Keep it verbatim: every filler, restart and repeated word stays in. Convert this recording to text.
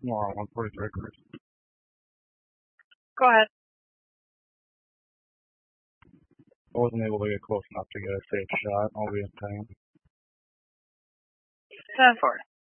More on one forty-three. Go ahead. I wasn't able to get close enough to get a safe shot. I'll be in pain. ten four.